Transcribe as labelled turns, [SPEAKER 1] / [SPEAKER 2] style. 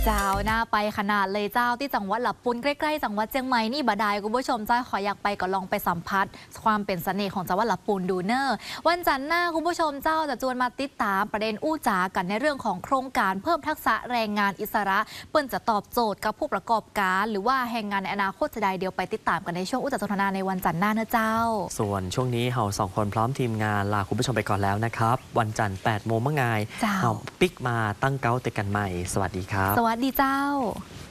[SPEAKER 1] เจ้าหน้าไปขนาดเลยเจ้าที่จังหวัดหลับปุนใกล้ๆจังหวัดเชียงใหม่นี่บาดายคุณผู้ชมเจ้าขออยากไปก็ลองไปสัมผัสความเป็นเสน่ห์ของจังหวัดหลับปุนดูเนอร์วันจันทร์หน้าคุณผู้ชมเจ้าจะจวนมาติดตามประเด็นอู้จากันในเรื่องของโครงการเพิ่มทักษะแรงงานอิสระเปิ้นจะตอบโจทย์กับผู้ประกอบการหรือว่าแรงงานในอนาคตจะได้เดียวไปติดตามกันในช่วงอู้จาสนทนาในวันจันทร์หน้านะเจ้า
[SPEAKER 2] ส่วนช่วงนี้เฮาสองคนพร้อมทีมงานลาคุณผู้ชมไปก่อนแล้วนะครับวันจันทร์8 โมงเมื่อไงเฮาปิกมาตั้งเก้าเตกันใหม่สวัสดีครับ
[SPEAKER 1] สวัสดีเจ้า